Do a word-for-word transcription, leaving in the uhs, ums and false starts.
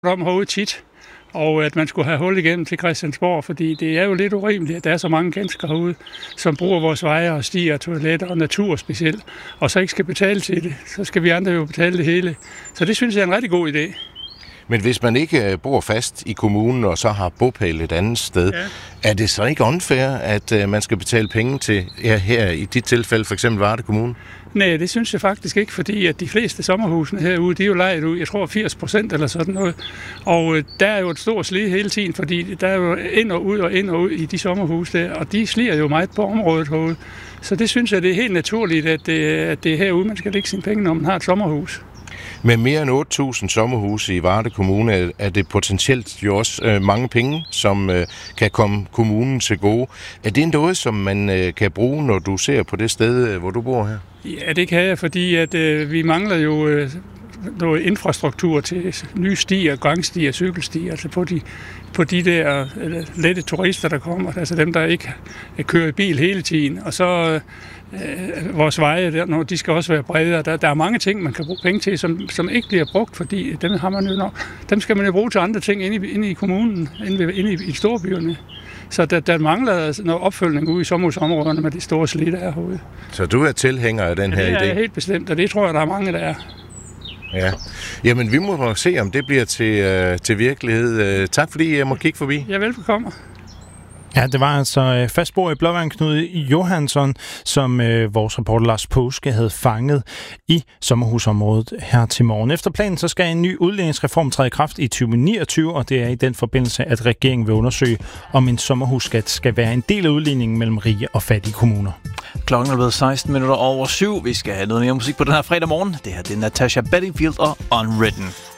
om herude tit, og at man skulle have hul igennem til Christiansborg, fordi det er jo lidt urimeligt, at der er så mange mennesker herude, som bruger vores veje og stier, toiletter og natur specielt, og så ikke skal betale til det. Så skal vi andre jo betale det hele. Så det synes jeg er en rigtig god idé. Men hvis man ikke bor fast i kommunen og så har bopæl et andet sted, ja. Er det så ikke unfair, at man skal betale penge til ja, her i dit tilfælde, for eksempel Varde Kommune? Nej, det synes jeg faktisk ikke, fordi at de fleste sommerhusene herude, de er jo lejet ud, jeg tror firs procent eller sådan noget. Og øh, der er jo et stort slid hele tiden, fordi der er jo ind og ud og ind og ud i de sommerhuse der, og de slider jo meget på området herude. Så det synes jeg, det er helt naturligt, at det, at det er herude, man skal lægge sine penge, når man har et sommerhus. Med mere end otte tusind sommerhuse i Varde Kommune er det potentielt jo også øh, mange penge, som øh, kan komme kommunen til gode. Er det noget, som man øh, kan bruge, når du ser på det sted, øh, hvor du bor her? Ja, det kan jeg, fordi at, øh, vi mangler jo øh, noget infrastruktur til nye stier, gangstier, cykelstier, altså på de, på de der øh, lette turister, der kommer, altså dem, der ikke kører i bil hele tiden. Og så øh, vores veje, der, de skal også være bredere. Der, der er mange ting, man kan bruge penge til, som, som ikke bliver brugt, fordi dem, har man jo nok, dem skal man jo bruge til andre ting inde i, inde i kommunen, inde, inde i, i storbyerne. Så der, der mangler noget opfølgning ude i sommerhusområderne med de store slid, der er herude. Så du er tilhænger af den her idé? Ja, det er helt bestemt, og det tror jeg, der er mange, der er. Ja, jamen vi må nok se, om det bliver til, øh, til virkelighed. Tak fordi jeg må kigge forbi. Ja, velbekomme. Ja, det var altså fastboer i Blåvand, Knud Johansson, som øh, vores reporter Lars Påske havde fanget i sommerhusområdet her til morgen. Efter planen så skal en ny udligningsreform træde i kraft i tyve niogtyve, og det er i den forbindelse, at regeringen vil undersøge, om en sommerhusskat skal være en del af udligningen mellem rige og fattige kommuner. Klokken er blevet seksten minutter over syv. Vi skal have noget mere musik på den her fredag morgen. Det her det er Natasha Bedingfield og Unwritten.